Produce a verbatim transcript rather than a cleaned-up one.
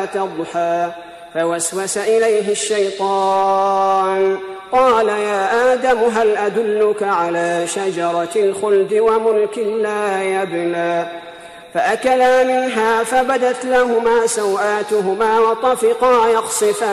ذات ضحى فوسوس إليه الشيطان قال يا آدم هل أدلك على شجرة الخلد وملك لا يبلى فأكلا منها فبدت لهما سوآتهما وطفقا يخصفان